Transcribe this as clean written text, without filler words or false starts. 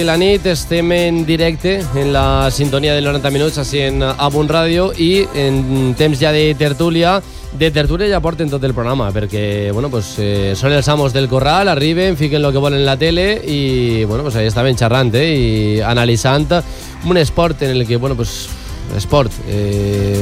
La nit estem en directe en la sintonia del 90 minuts així en Amunt Ràdio i en temps ja de tertúlia ja porten tot el programa perquè bueno, pues, són els amos del corral, arriben, fiquen el que volen en la tele i bueno, pues, ahí estaven xerrant i analitzant un esport en el que bueno, pues, esport